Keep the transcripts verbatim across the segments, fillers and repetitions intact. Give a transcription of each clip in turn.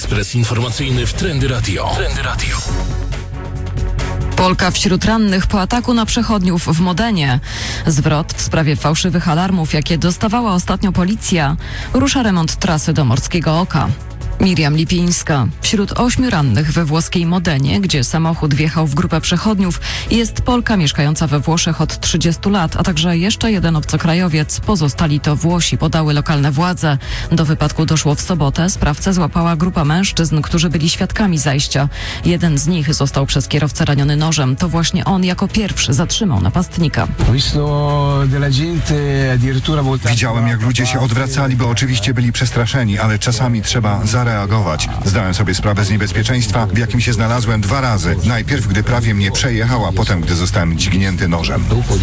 Ekspres informacyjny w Trendy Radio. Trendy Radio. Polka wśród rannych po ataku na przechodniów w Modenie. Zwrot w sprawie fałszywych alarmów, jakie dostawała ostatnio policja. Rusza remont trasy do Morskiego Oka. Miriam Lipińska. Wśród ośmiu rannych we włoskiej Modenie, gdzie samochód wjechał w grupę przechodniów, jest Polka mieszkająca we Włoszech od trzydziestu lat, a także jeszcze jeden obcokrajowiec. Pozostali to Włosi, podały lokalne władze. Do wypadku doszło w sobotę. Sprawcę złapała grupa mężczyzn, którzy byli świadkami zajścia. Jeden z nich został przez kierowcę raniony nożem. To właśnie on jako pierwszy zatrzymał napastnika. Widziałem, jak ludzie się odwracali, bo oczywiście byli przestraszeni, ale czasami trzeba zareagować. reagować. Zdałem sobie sprawę z niebezpieczeństwa, w jakim się znalazłem dwa razy. Najpierw, gdy prawie mnie przejechał, a potem, gdy zostałem dźgnięty nożem.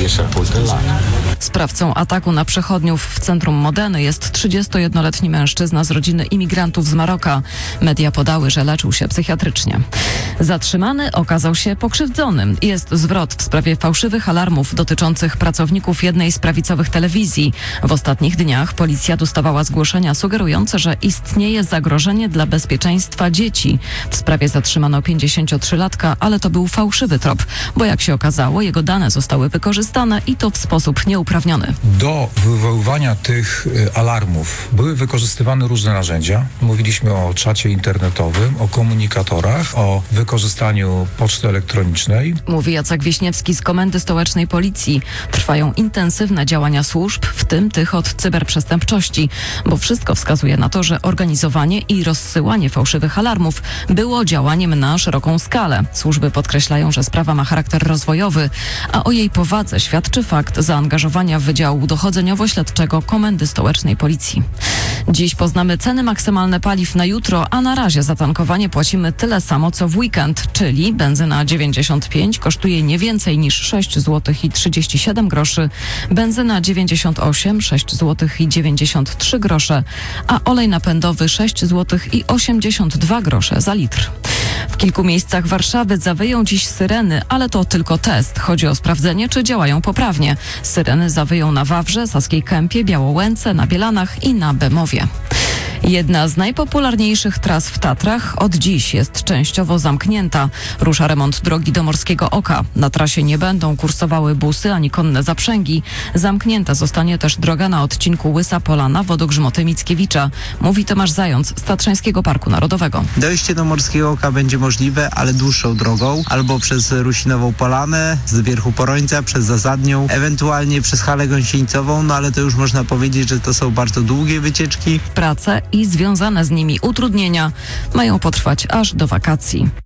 Sprawcą ataku na przechodniów w centrum Modeny jest trzydziestojednoletni mężczyzna z rodziny imigrantów z Maroka. Media podały, że leczył się psychiatrycznie. Zatrzymany okazał się pokrzywdzonym. Jest zwrot w sprawie fałszywych alarmów dotyczących pracowników jednej z prawicowych telewizji. W ostatnich dniach policja dostawała zgłoszenia sugerujące, że istnieje zagrożenie dla bezpieczeństwa dzieci. W sprawie zatrzymano pięćdziesięciotrzylatka, ale to był fałszywy trop, bo jak się okazało, jego dane zostały wykorzystane i to w sposób nieuprawniony. Do wywoływania tych alarmów były wykorzystywane różne narzędzia. Mówiliśmy o czacie internetowym, o komunikatorach, o wykorzystaniu poczty elektronicznej. Mówi Jacek Wiśniewski z Komendy Stołecznej Policji. Trwają intensywne działania służb, w tym tych od cyberprzestępczości, bo wszystko wskazuje na to, że organizowanie i rozsyłanie fałszywych alarmów było działaniem na szeroką skalę. Służby podkreślają, że sprawa ma charakter rozwojowy, a o jej powadze świadczy fakt zaangażowania Wydziału Dochodzeniowo-Śledczego Komendy Stołecznej Policji. Dziś poznamy ceny maksymalne paliw na jutro, a na razie za tankowanie płacimy tyle samo co w weekend, czyli benzyna dziewięćdziesiąt pięć kosztuje nie więcej niż sześć złotych i trzydzieści siedem groszy, benzyna dziewięćdziesiąt osiem sześć złotych i dziewięćdziesiąt trzy grosze, a olej napędowy sześć złotych i osiemdziesiąt dwa grosze za litr. W kilku miejscach Warszawy zawyją dziś syreny, ale to tylko test. Chodzi o sprawdzenie, czy działają poprawnie. Syreny zawyją na Wawrze, Saskiej Kępie, Białołęce, na Bielanach i na Bemowie. Jedna z najpopularniejszych tras w Tatrach od dziś jest częściowo zamknięta. Rusza remont drogi do Morskiego Oka. Na trasie nie będą kursowały busy ani konne zaprzęgi. Zamknięta zostanie też droga na odcinku Łysa Polana, Wodogrzmoty Mickiewicza. Mówi Tomasz Zając z Tatrzańskiego Parku Narodowego. Dojście do Morskiego Oka będzie możliwe, ale dłuższą drogą. Albo przez Rusinową Polanę, z Wierchu Porońca, przez Zasadnią, ewentualnie przez Halę Gąsienicową, no ale to już można powiedzieć, że to są bardzo długie wycieczki. Prace i związane z nimi utrudnienia mają potrwać aż do wakacji.